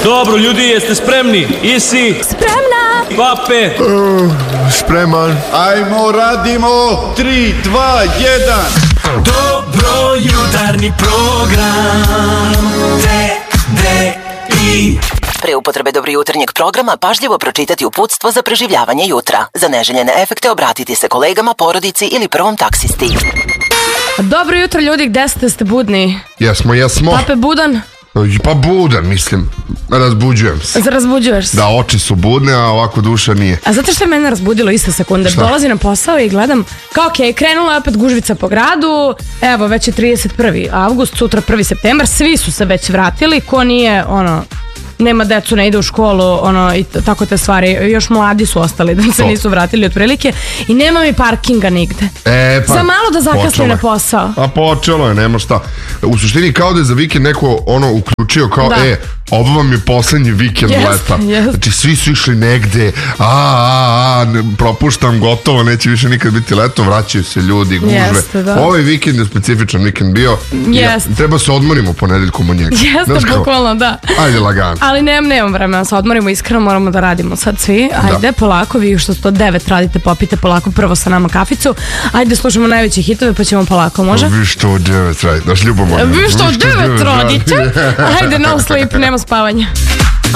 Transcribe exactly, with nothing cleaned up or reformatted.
Dobro, ljudi, jeste spremni? Isi? Spremna! Pape? Uh, spreman. Ajmo, radimo! Tri, dva, jedan! Dobro jutarnji program T V I. Pre upotrebe dobro jutarnjeg programa pažljivo pročitati uputstvo za preživljavanje jutra. Za neželjene efekte obratiti se kolegama, porodici ili prvom taksisti. Dobro jutro, ljudi, gde ste, ste budni? Jesmo, jesmo. Pape budan? Pa budan, mislim. Razbuđujem se. Razbuđuješ se? Da, oči su budne, a ovako duša nije. A znate što je mene razbudilo iste sekunde? Šta? Dolazi na posao i gledam, kao okej, okay, krenula je opet gužvica po gradu, evo, već je trideset prvi avgust, sutra prvi septembar, svi su se već vratili, ko nije, ono... nema decu, ne ide u školu, ono, i tako te stvari, još mladi su ostali da se to. nisu vratili otprilike i nema mi parkinga nigde. E, pa, za malo da zakasnim na posao. A počelo je, nema šta. U suštini kao da je za vikend neko ono uključio kao, da. e, ovo vam je poslednji vikend yes, leta. Yes. Znači svi su išli negde, a, a, a, ne, propuštam, gotovo, neće više nikad biti leto, vraćaju se ljudi, gužve. Jeste, da. Ovaj vikend je specifičan vikend bio. Ja, treba se odmorimo ponedeljkom od njega. Jeste, bukvalno, da. Ajde, lagano. Ali nemam, nemam vremena, se odmorimo, iskreno moramo da radimo sad svi. Ajde, da. Polako, vi što sto devet radite, popite polako prvo sa nama kaficu. Ajde, slušamo najveće hitove, pa ćemo polako, može? Vi što devet radite, naš ljubomorno. Vi što devet radite? Ajde, no sleep, nema spavanja.